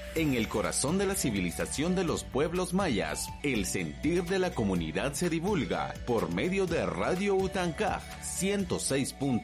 En el corazón de la civilización de los pueblos mayas, el sentir de la comunidad se divulga por medio de Radio Utancaj 106.1